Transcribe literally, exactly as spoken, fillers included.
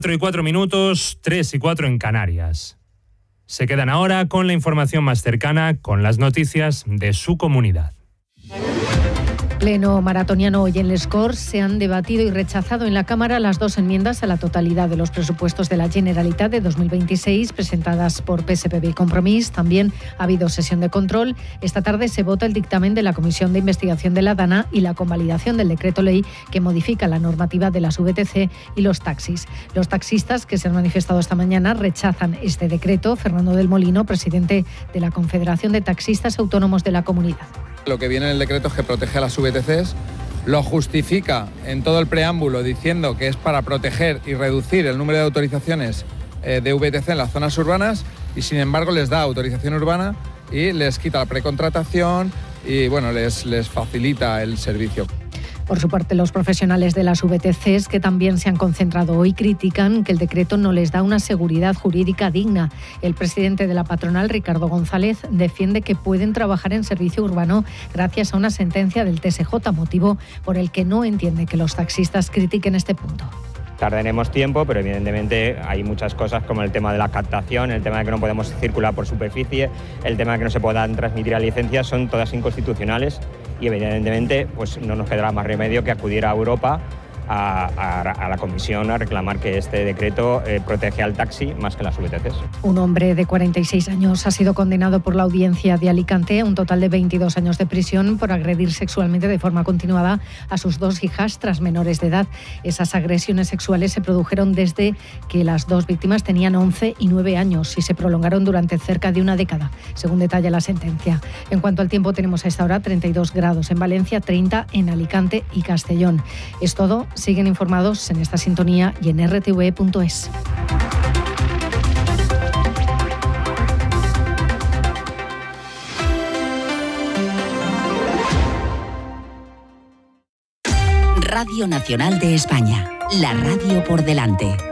cuatro y cuatro minutos, tres y cuatro en Canarias. Se quedan ahora con la información más cercana, con las noticias de su comunidad. Pleno maratoniano hoy en Les Corts. Se han debatido y rechazado en la Cámara las dos enmiendas a la totalidad de los presupuestos de la Generalitat de dos mil veintiséis presentadas por P S P B y Compromís. También ha habido sesión de control. Esta tarde se vota el dictamen de la Comisión de Investigación de la DANA y la convalidación del decreto ley que modifica la normativa de las V T C y los taxis. Los taxistas que se han manifestado esta mañana rechazan este decreto. Fernando del Molino, presidente de la Confederación de Taxistas Autónomos de la Comunidad. Lo que viene en el decreto es que protege a las V T Cs, lo justifica en todo el preámbulo diciendo que es para proteger y reducir el número de autorizaciones eh, de V T C en las zonas urbanas y sin embargo les da autorización urbana y les quita la precontratación y bueno, les, les facilita el servicio. Por su parte, los profesionales de las V T Cs, que también se han concentrado hoy, critican que el decreto no les da una seguridad jurídica digna. El presidente de la patronal, Ricardo González, defiende que pueden trabajar en servicio urbano gracias a una sentencia del T S J, motivo por el que no entiende que los taxistas critiquen este punto. Tardaremos tiempo, pero evidentemente hay muchas cosas como el tema de la captación, el tema de que no podemos circular por superficie, el tema de que no se puedan transmitir a licencias, son todas inconstitucionales y evidentemente pues no nos quedará más remedio que acudir a Europa, a, a, a la Comisión, a reclamar que este decreto eh, protege al taxi más que las V T Cs. Un hombre de cuarenta y seis años ha sido condenado por la audiencia de Alicante a un total de veintidós años de prisión por agredir sexualmente de forma continuada a sus dos hijastras menores de edad. Esas agresiones sexuales se produjeron desde que las dos víctimas tenían once y nueve años y se prolongaron durante cerca de una década, según detalla la sentencia. En cuanto al tiempo, tenemos a esta hora treinta y dos grados en Valencia, treinta en Alicante y Castellón. Es todo. Siguen informados en esta sintonía y en r t v punto es. Radio Nacional de España, la radio por delante.